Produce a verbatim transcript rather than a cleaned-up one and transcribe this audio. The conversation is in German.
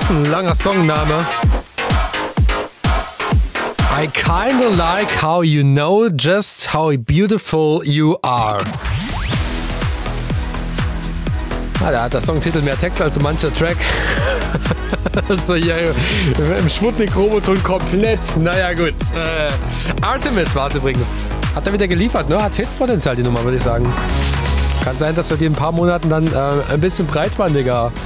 ist ein langer Songname. I kinda like how you know just how beautiful you are. Ah, da hat der Songtitel mehr Text als so mancher Track. Also hier im Sputnik-Roboton komplett. Naja, gut. Äh, Artemis war es übrigens. Hat er wieder geliefert, ne? Hat Hitpotenzial, die Nummer, würde ich sagen. Kann sein, dass wir die in ein paar Monaten dann äh, ein bisschen breitbandiger